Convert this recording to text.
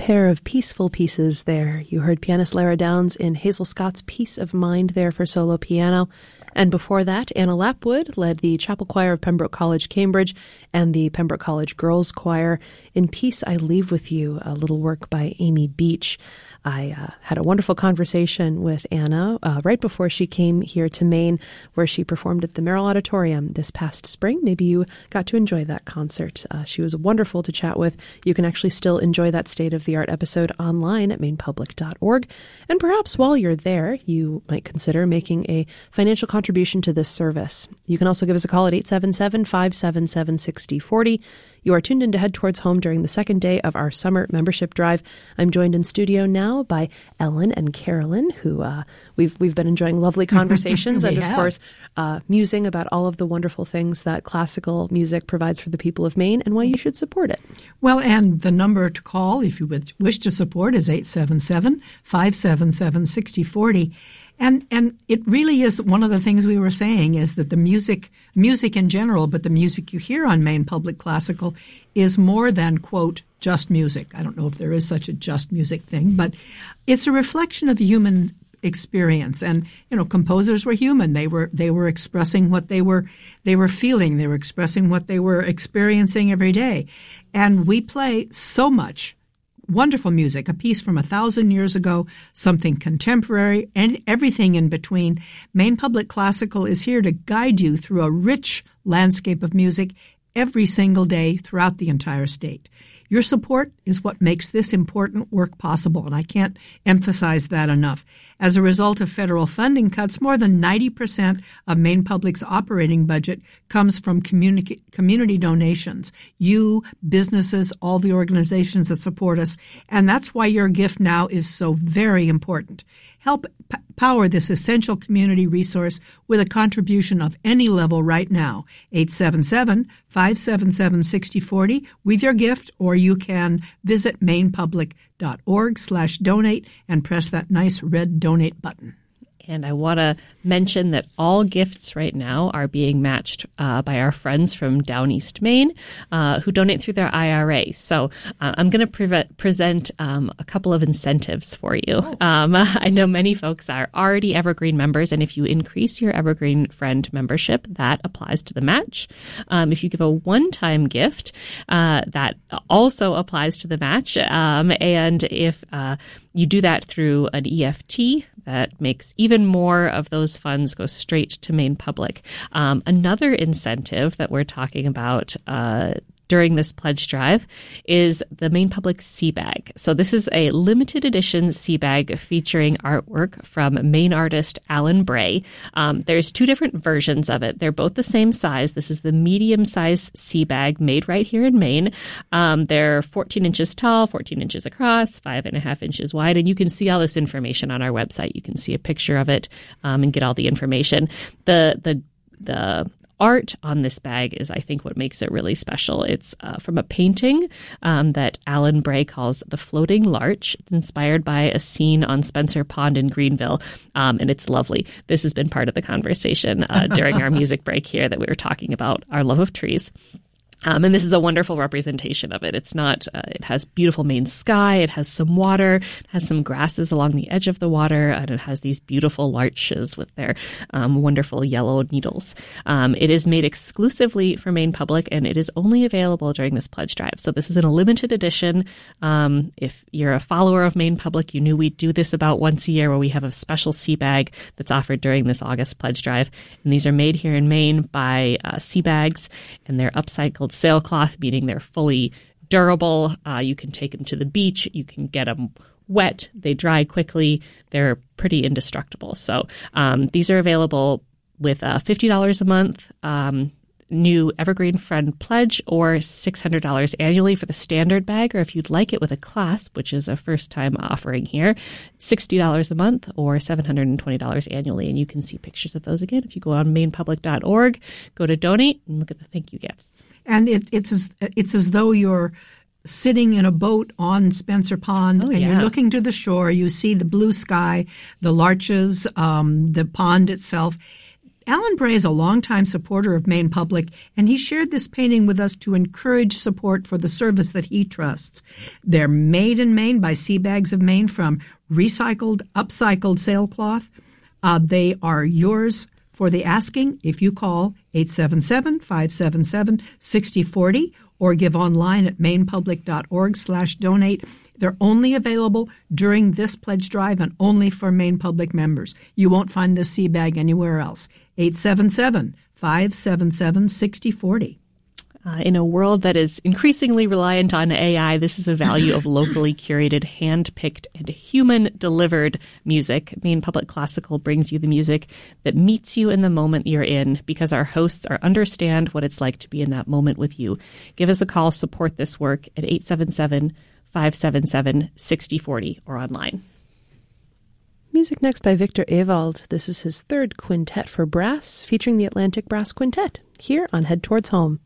pair of peaceful pieces there. You heard pianist Lara Downs in Hazel Scott's Peace of Mind there for solo piano. And before that, Anna Lapwood led the Chapel Choir of Pembroke College, Cambridge, and the Pembroke College Girls Choir in Peace I Leave With You, a little work by Amy Beach. I had a wonderful conversation with Anna right before she came here to Maine, where she performed at the Merrill Auditorium this past spring. Maybe you got to enjoy that concert. She was wonderful to chat with. You can actually still enjoy that State of the Art episode online at mainepublic.org. And perhaps while you're there, you might consider making a financial contribution to this service. You can also give us a call at 877-577-6040. You are tuned in to Head Towards Home during the second day of our summer membership drive. I'm joined in studio now by Ellen and Carolyn, who we've been enjoying lovely conversations and, of course, musing about all of the wonderful things that classical music provides for the people of Maine and why you should support it. Well, and the number to call if you would wish to support is 877-577-6040. And it really is one of the things we were saying is that the music in general, but the music you hear on Maine Public Classical is more than, quote, just music. I don't know if there is such a just music thing, but it's a reflection of the human experience. And, composers were human. They were expressing what they were feeling. They were expressing what they were experiencing every day. And we play so much wonderful music, a piece from 1,000 years ago, something contemporary, and everything in between. Maine Public Classical is here to guide you through a rich landscape of music every single day throughout the entire state. Your support is what makes this important work possible, and I can't emphasize that enough. As a result of federal funding cuts, more than 90% of Maine Public's operating budget comes from community donations. You, businesses, all the organizations that support us, and that's why your gift now is so very important. Help power this essential community resource with a contribution of any level right now. 877-577-6040 with your gift, or you can visit mainepublic.org/donate and press that nice red donate button. And I want to mention that all gifts right now are being matched by our friends from Down East Maine who donate through their IRA. So I'm going to present a couple of incentives for you. I know many folks are already Evergreen members, and if you increase your Evergreen Friend membership, that applies to the match. If you give a one-time gift, that also applies to the match. And if you do that through an EFT, that makes even more of those funds go straight to Maine Public. Another incentive that we're talking about during this pledge drive is the Maine Public Sea Bag. So this is a limited edition sea bag featuring artwork from Maine artist Alan Bray. There's two different versions of it. They're both the same size. This is the medium-size sea bag made right here in Maine. They're 14 inches tall, 14 inches across, 5.5 inches wide, and you can see all this information on our website. You can see a picture of it and get all the information. The art on this bag is, I think, what makes it really special. It's from a painting that Alan Bray calls The Floating Larch. It's inspired by a scene on Spencer Pond in Greenville, and it's lovely. This has been part of the conversation during our music break here that we were talking about our love of trees. And this is a wonderful representation of it. It's not, it has beautiful Maine sky, it has some water, it has some grasses along the edge of the water, and it has these beautiful larches with their wonderful yellow needles. It is made exclusively for Maine Public, and it is only available during this pledge drive. So this is in a limited edition. If you're a follower of Maine Public, you knew we do this about once a year where we have a special sea bag that's offered during this August pledge drive. And these are made here in Maine by Sea Bags, and they're upcycled sailcloth, meaning they're fully durable. You can take them to the beach. You can get them wet. They dry quickly. They're pretty indestructible. So these are available with $50 a month, new Evergreen Friend pledge, or $600 annually for the standard bag, or if you'd like it with a clasp, which is a first-time offering here, $60 a month or $720 annually. And you can see pictures of those again if you go on mainepublic.org, go to donate, and look at the thank you gifts. And it's as though you're sitting in a boat on Spencer Pond, and you're looking to the shore. You see the blue sky, the larches, the pond itself. Alan Bray is a longtime supporter of Maine Public, and he shared this painting with us to encourage support for the service that he trusts. They're made in Maine by Sea Bags of Maine from recycled, upcycled sailcloth. They are yours for the asking if you call 877-577-6040 or give online at mainepublic.org/donate. They're only available during this pledge drive and only for Maine Public members. You won't find this sea bag anywhere else. 877-577-6040. In a world that is increasingly reliant on AI, this is a value of locally curated, hand-picked, and human-delivered music. Maine Public Classical brings you the music that meets you in the moment you're in because our hosts understand what it's like to be in that moment with you. Give us a call, support this work at 877-577-6040 or online. Music next by Victor Ewald. This is his third quintet for brass, featuring the Atlantic Brass Quintet, here on Head Towards Home.